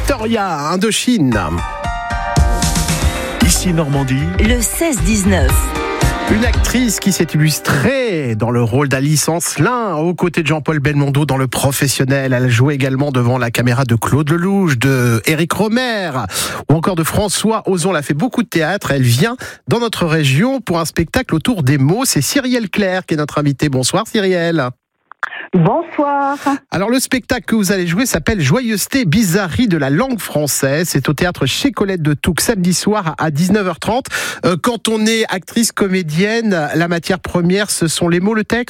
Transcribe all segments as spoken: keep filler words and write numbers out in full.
Victoria, Indochine. Ici Normandie. Le seize dix-neuf. Une actrice qui s'est illustrée dans le rôle d'Alice Ancelin, aux côtés de Jean-Paul Belmondo dans Le Professionnel. Elle a joué également devant la caméra de Claude Lelouch, de Éric Rohmer ou encore de François Ozon. Elle a fait beaucoup de théâtre. Elle vient dans notre région pour un spectacle autour des mots. C'est Cyrielle Claire qui est notre invitée. Bonsoir Cyrielle. Bonsoir. Alors le spectacle que vous allez jouer s'appelle Joyeuseté, bizarrerie de la langue française. C'est au théâtre chez Colette de Touques samedi soir à dix-neuf heures trente. Euh, quand on est actrice comédienne, la matière première, ce sont les mots, le texte ?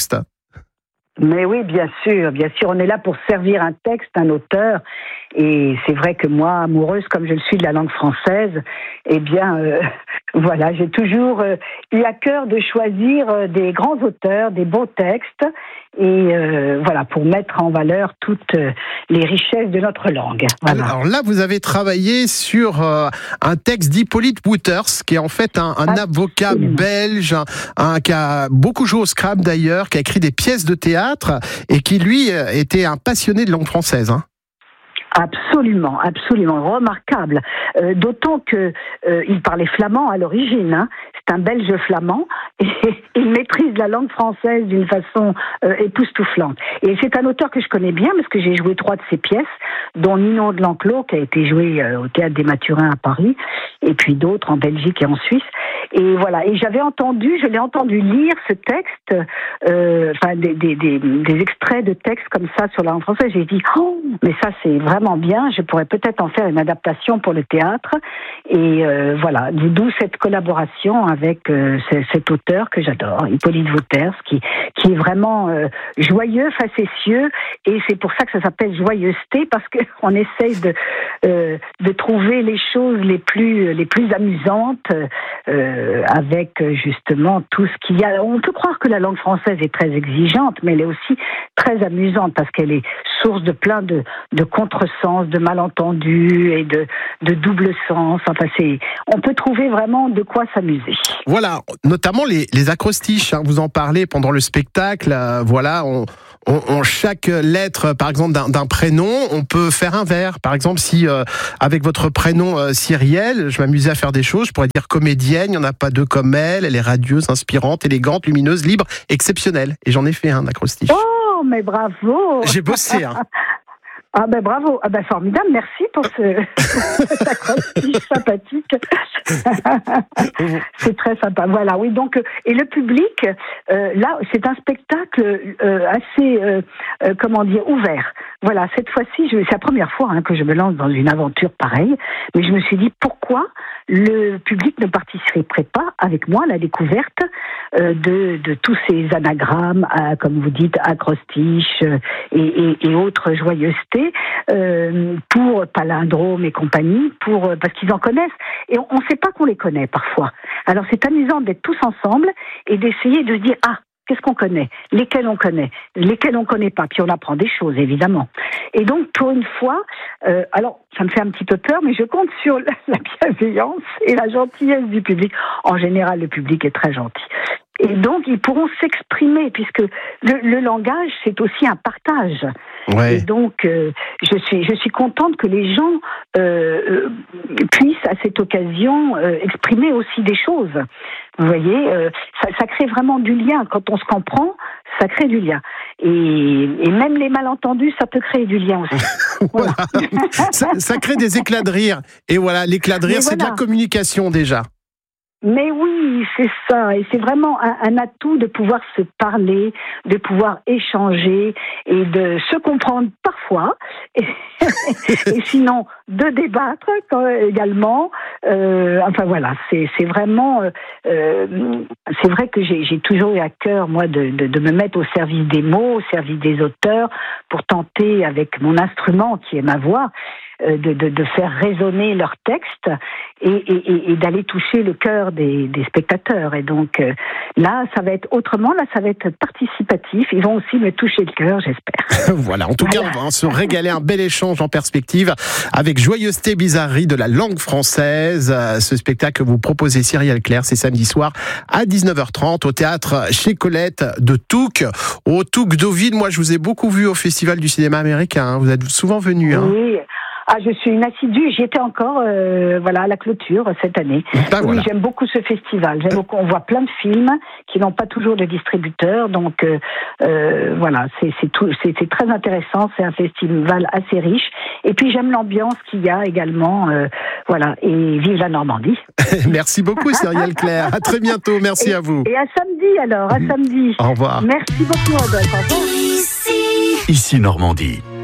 Mais oui, bien sûr, bien sûr, on est là pour servir un texte, un auteur. Et c'est vrai que moi, amoureuse comme je le suis de la langue française, eh bien, euh, voilà, j'ai toujours euh, eu à cœur de choisir euh, des grands auteurs, des beaux textes, et euh, voilà, pour mettre en valeur toutes euh, les richesses de notre langue. Voilà. Alors là, vous avez travaillé sur euh, un texte d'Hippolyte Wouters, qui est en fait un, un avocat belge, un, un, qui a beaucoup joué au Scrabble d'ailleurs, qui a écrit des pièces de théâtre, et qui lui était un passionné de langue française, hein. Absolument, absolument, remarquable. Euh, d'autant que euh, il parlait flamand à l'origine. Hein. C'est un Belge flamand et il maîtrise la langue française d'une façon euh, époustouflante. Et c'est un auteur que je connais bien parce que j'ai joué trois de ses pièces, dont Ninon de l'Enclos qui a été joué euh, au Théâtre des Mathurins à Paris, et puis d'autres en Belgique et en Suisse. Et voilà. Et j'avais entendu, je l'ai entendu lire ce texte, euh, enfin des, des, des, des extraits de textes comme ça sur la langue française. J'ai dit, oh, mais ça c'est vraiment bien, je pourrais peut-être en faire une adaptation pour le théâtre, et euh, voilà, d'où cette collaboration avec euh, c- cet auteur que j'adore, Hippolyte Wouters, qui, qui est vraiment euh, joyeux, facétieux, et c'est pour ça que ça s'appelle Joyeuseté, parce qu'on essaye de, euh, de trouver les choses les plus, les plus amusantes, euh, avec justement tout ce qu'il y a. On peut croire que la langue française est très exigeante, mais elle est aussi très amusante, parce qu'elle est source de plein de, de contresens, de malentendus et de, de double sens. Enfin, c'est, on peut trouver vraiment de quoi s'amuser. Voilà, notamment les, les acrostiches, hein, vous en parlez pendant le spectacle. Euh, voilà, on, on, on chaque lettre, par exemple, d'un, d'un prénom, on peut faire un vers. Par exemple, si euh, avec votre prénom euh, Cyrielle, je m'amusais à faire des choses, je pourrais dire comédienne, il n'y en a pas deux comme elle, elle est radieuse, inspirante, élégante, lumineuse, libre, exceptionnelle. Et j'en ai fait un acrostiche. Oh, mais bravo! J'ai bossé, hein. Ah ben bravo, ah ben formidable, merci pour ce cet acrostiche sympathique. C'est très sympa. Voilà, oui, donc et le public, euh, là, c'est un spectacle euh, assez, euh, euh, comment dire, ouvert. Voilà, cette fois-ci, je, c'est la première fois hein, que je me lance dans une aventure pareille, mais je me suis dit pourquoi le public ne participerait pas avec moi à la découverte euh, de, de tous ces anagrammes, euh, comme vous dites, acrostiches euh, et, et, et autres joyeusetés, euh, pour palindrome et compagnie, pour euh, parce qu'ils en connaissent et on ne sait pas qu'on les connaît parfois. Alors c'est amusant d'être tous ensemble et d'essayer de se dire ah, qu'est-ce qu'on connaît, lesquels on connaît, lesquels on connaît pas, puis on apprend des choses évidemment. Et donc pour une fois, euh, alors ça me fait un petit peu peur, mais je compte sur la, la bienveillance et la gentillesse du public. En général, le public est très gentil. Et donc, ils pourront s'exprimer, puisque le, le langage, c'est aussi un partage. Ouais. Et donc, euh, je suis, je suis contente que les gens euh, euh, puissent, à cette occasion, euh, exprimer aussi des choses. Vous voyez, euh, ça, ça crée vraiment du lien. Quand on se comprend, ça crée du lien. Et, et même les malentendus, ça peut créer du lien aussi. Voilà. ça, ça crée des éclats de rire. Et voilà, l'éclat de rire, c'est voilà. De la communication déjà. Mais oui, c'est ça, et c'est vraiment un, un atout de pouvoir se parler, de pouvoir échanger et de se comprendre parfois, et, et sinon de débattre également. Euh, enfin voilà, c'est, c'est vraiment, euh, c'est vrai que j'ai, j'ai toujours eu à cœur moi de, de, de me mettre au service des mots, au service des auteurs, pour tenter avec mon instrument qui est ma voix. De, de, de faire résonner leurs textes et, et, et d'aller toucher le cœur des, des spectateurs. Et donc euh, là, ça va être autrement, là, ça va être participatif. Ils vont aussi me toucher le cœur, j'espère. Voilà, en tout voilà. cas, on va se régaler, un bel échange en perspective avec Joyeuseté, bizarrerie de la langue française. Ce spectacle que vous proposez, Cyrielle Claire, c'est samedi soir à dix-neuf heures trente au théâtre chez Colette de Touques. Au Touques Deauville, moi, je vous ai beaucoup vu au Festival du cinéma américain. Vous êtes souvent venu. Hein. Oui. Ah, je suis une assidue. J'y étais encore, euh, voilà, à la clôture cette année. Ben oui, voilà. J'aime beaucoup ce festival. J'aime beaucoup. On voit plein de films qui n'ont pas toujours de distributeur, donc euh, euh, voilà, c'est c'est tout, c'est c'est très intéressant. C'est un festival assez riche. Et puis j'aime l'ambiance qu'il y a également, euh, voilà. Et vive la Normandie. Merci beaucoup, Cyrielle Claire. À très bientôt. Merci et, à vous. Et à samedi alors, à samedi. Au revoir. Merci beaucoup, Rodolphe. Au revoir. Ici Normandie.